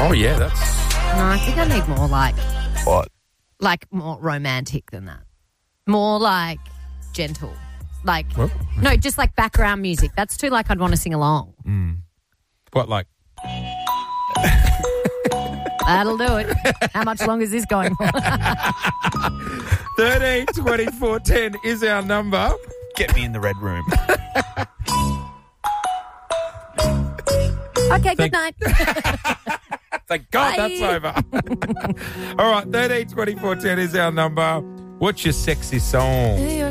Oh, yeah, that's... No, I think I need more What? like more romantic than that. More like gentle. Like, no, just like background music. That's too like I'd want to sing along. What, like... That'll do it. How much longer is this going for? 13 24 10 is our number. Get me in the red room. Okay, good night. Thank God Bye. that's over. All right, 13 24 10 is our number. What's your sexy song?